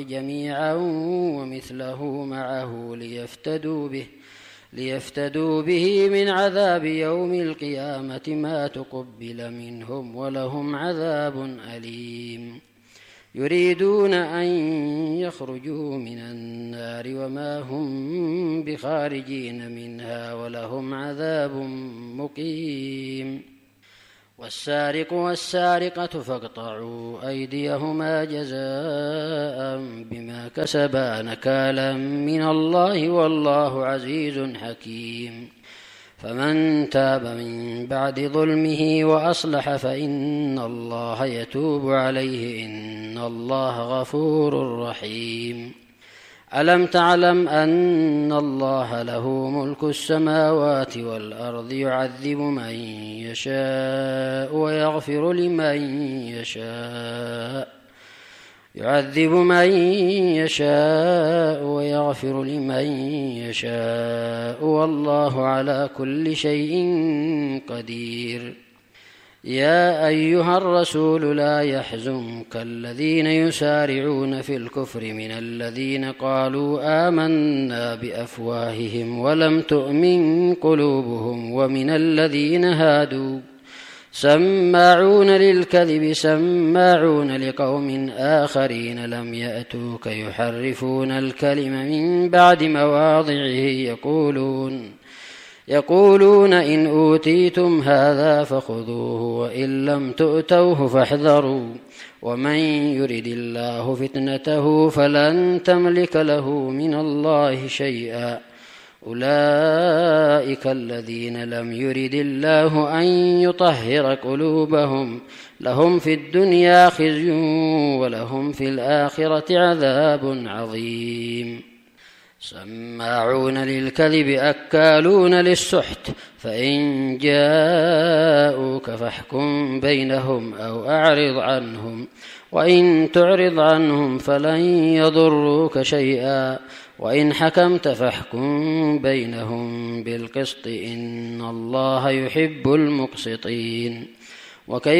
جميعا ومثله معه ليفتدوا به من عذاب يوم القيامة ما تقبل منهم ولهم عذاب أليم. يريدون أن يخرجوا من النار وما هم بخارجين منها ولهم عذاب مقيم. والسارق والسارقة فاقطعوا أيديهما جزاء بما كسبا نكالا من الله والله عزيز حكيم. فمن تاب من بعد ظلمه وأصلح فإن الله يتوب عليه إن الله غفور رحيم. ألم تعلم أن الله له ملك السماوات والأرض يعذب من يشاء ويغفر لمن يشاء والله على كل شيء قدير. يا أيها الرسول لا يحزنك الذين يسارعون في الكفر من الذين قالوا آمنا بأفواههم ولم تؤمن قلوبهم ومن الذين هادوا سماعون للكذب سماعون لقوم آخرين لم يأتوك يحرفون الكلم من بعد مواضعه يقولون إن أوتيتم هذا فخذوه وإن لم تؤتوه فاحذروا ومن يرد الله فتنته فلن تملك له من الله شيئا أولئك الذين لم يرد الله أن يطهر قلوبهم لهم في الدنيا خزي ولهم في الآخرة عذاب عظيم. سماعون للكذب أكالون للسحت فإن جاءوك فاحكم بينهم أو أعرض عنهم وإن تعرض عنهم فلن يضروك شيئا وإن حكمت فاحكم بينهم بالقسط إن الله يحب المقسطين.